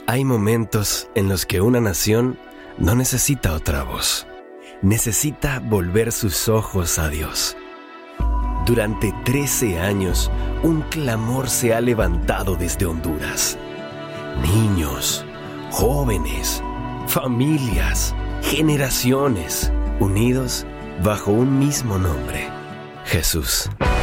Hay momentos en los que una nación no necesita otra voz. Necesita volver sus ojos a Dios. Durante 13 años, un clamor se ha levantado desde Honduras. Niños, jóvenes, familias, generaciones, unidos bajo un mismo nombre: Jesús.